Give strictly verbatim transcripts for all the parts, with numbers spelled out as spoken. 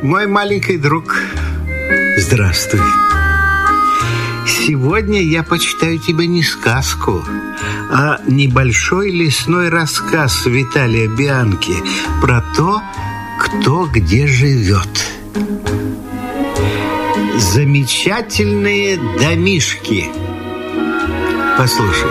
Мой маленький друг, здравствуй. Сегодня я почитаю тебе не сказку, а небольшой лесной рассказ Виталия Бианки про то, кто где живет. Замечательные домишки. Послушай.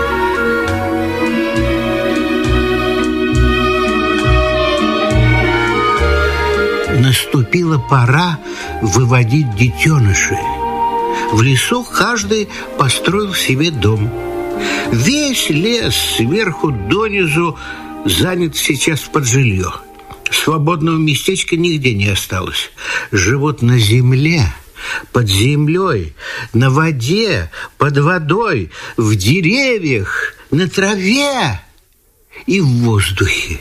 Наступила пора выводить детенышей. В лесу каждый построил себе дом. Весь лес сверху донизу занят сейчас под жилье. Свободного местечка нигде не осталось. Живут на земле, под землей, на воде, под водой, в деревьях, на траве и в воздухе.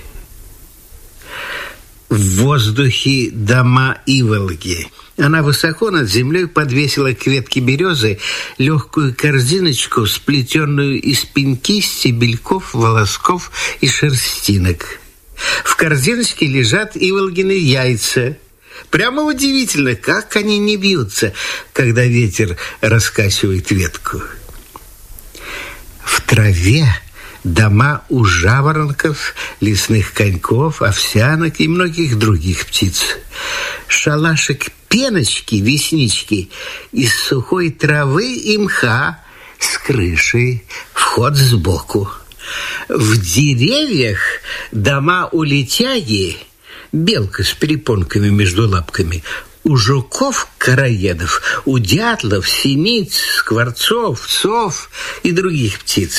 В воздухе дома иволги. Она высоко над землей подвесила к ветке березы легкую корзиночку, сплетенную из пеньки, стебельков, волосков и шерстинок. В корзиночке лежат иволгины яйца. Прямо удивительно, как они не бьются, когда ветер раскачивает ветку. В траве дома у жаворонков, лесных коньков, овсянок и многих других птиц. Шалашик пеночки, веснички из сухой травы и мха с крышей, вход сбоку. В деревьях дома у летяги, белка с перепонками между лапками, у жуков-короедов, у дятлов, синиц, скворцов, сов и других птиц.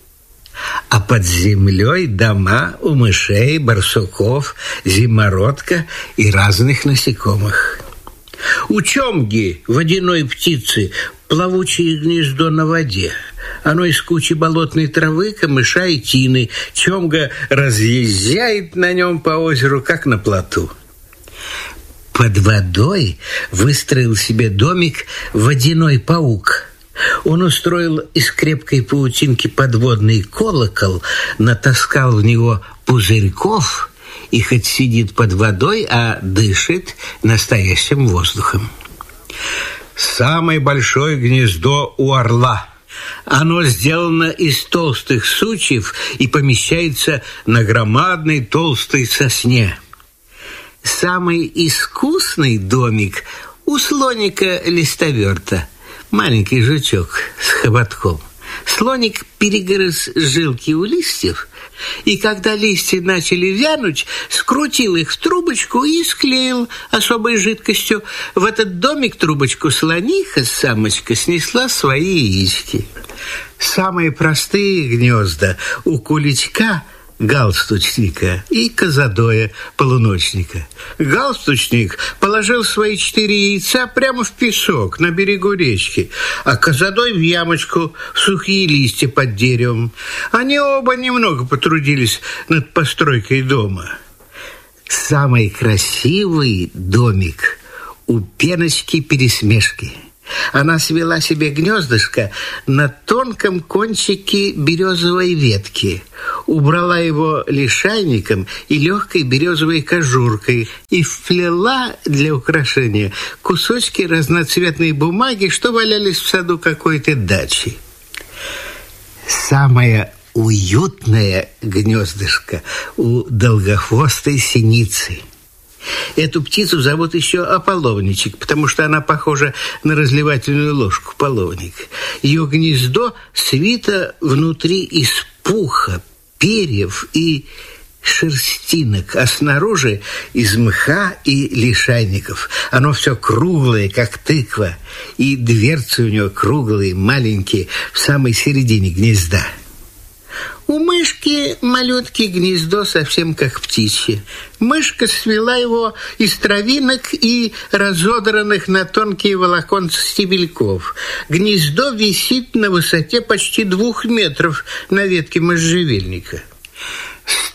А под землей дома у мышей, барсуков, зимородка и разных насекомых. У чомги, водяной птицы, плавучее гнездо на воде. Оно из кучи болотной травы, камыша и тины. Чомга разъезжает на нем по озеру, как на плоту. Под водой выстроил себе домик водяной паук. Он устроил из крепкой паутинки подводный колокол, натаскал в него пузырьков и хоть сидит под водой, а дышит настоящим воздухом. Самое большое гнездо у орла. Оно сделано из толстых сучьев и помещается на громадной толстой сосне. Самый искусный домик у слоника-листоверта. Маленький жучок с хоботком. Слоник перегрыз жилки у листьев, и когда листья начали вянуть, скрутил их в трубочку и склеил особой жидкостью. В этот домик трубочку слониха, самочка, снесла свои яички. Самые простые гнезда у куличка, галстучника, и козадоя, полуночника. Галстучник положил свои четыре яйца прямо в песок на берегу речки, а козадой в ямочку, в сухие листья под деревом. Они оба немного потрудились над постройкой дома. Самый красивый домик у пеночки-пересмешки. Она свела себе гнездышко на тонком кончике березовой ветки, убрала его лишайником и легкой березовой кожуркой и вплела для украшения кусочки разноцветной бумаги, что валялись в саду какой-то дачи. Самое уютное гнездышко у долгохвостой синицы. Эту птицу зовут еще ополовничек, потому что она похожа на разливательную ложку, половник. Ее гнездо свито внутри из пуха, перьев и шерстинок, а снаружи из мха и лишайников. Оно все круглое, как тыква, и дверцы у него круглые, маленькие, в самой середине гнезда. У мышки малютки гнездо совсем как птичье. Мышка свела его из травинок и разодранных на тонкие волоконца стебельков. Гнездо висит на высоте почти двух метров на ветке можжевельника.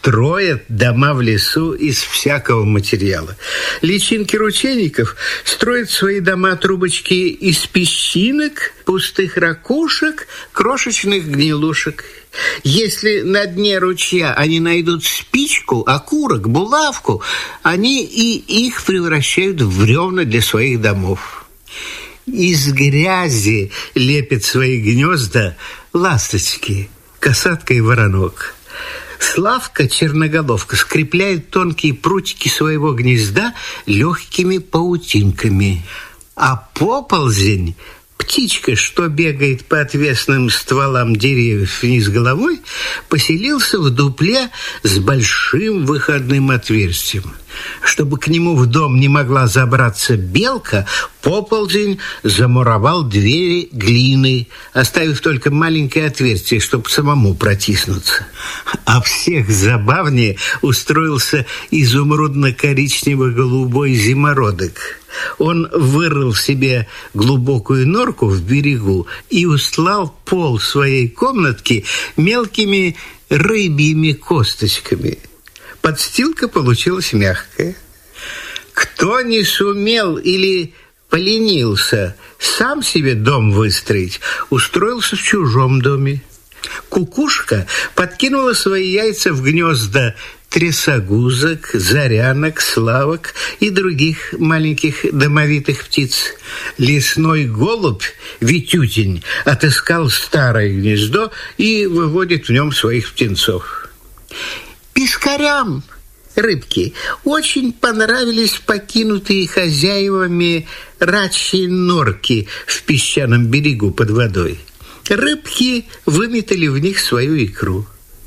строят дома в лесу из всякого материала. Личинки ручейников строят свои дома-трубочки из песчинок, пустых ракушек, крошечных гнилушек. Если на дне ручья они найдут спичку, окурок, булавку, они и их превращают в бревна для своих домов. Из грязи лепят свои гнезда ласточки, касатка и воронок. Славка черноголовка скрепляет тонкие прутики своего гнезда легкими паутинками, а поползень, птичка, что бегает по отвесным стволам деревьев вниз головой, поселился в дупле с большим выходным отверстием. Чтобы к нему в дом не могла забраться белка, поползень замуровал двери глиной, оставив только маленькое отверстие, чтобы самому протиснуться. А всех забавнее устроился изумрудно-коричнево-голубой зимородок. Он вырыл себе глубокую норку в берегу и устлал пол своей комнатки мелкими рыбьими косточками. Подстилка получилась мягкая. Кто не сумел или поленился сам себе дом выстроить, устроился в чужом доме. Кукушка подкинула свои яйца в гнезда трясогузок, зарянок, славок и других маленьких домовитых птиц. Лесной голубь, Витютень, отыскал старое гнездо и выводит в нем своих птенцов. Пескарям, рыбки, очень понравились покинутые хозяевами рачьи норки в песчаном берегу под водой. Рыбки выметали в них свою икру.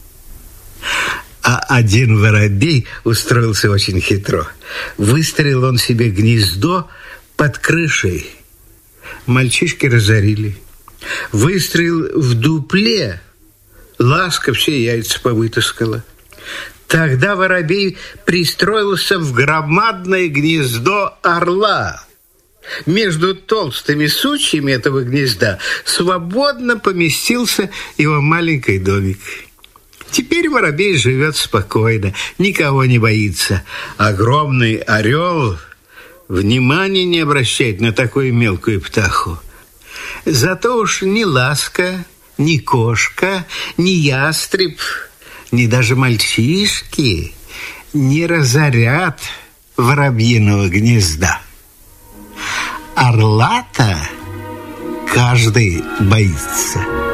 А один воробей устроился очень хитро. Выстроил он себе гнездо под крышей. Мальчишки разорили. Выстроил в дупле. Ласка все яйца повытаскала. Тогда воробей пристроился в громадное гнездо орла. Между толстыми сучьями этого гнезда свободно поместился его маленький домик. Теперь воробей живет спокойно, никого не боится. Огромный орел внимания не обращает на такую мелкую птаху. Зато уж ни ласка, ни кошка, ни ястреб, ни даже мальчишки не разорят воробьиного гнезда. Орла-то каждый боится.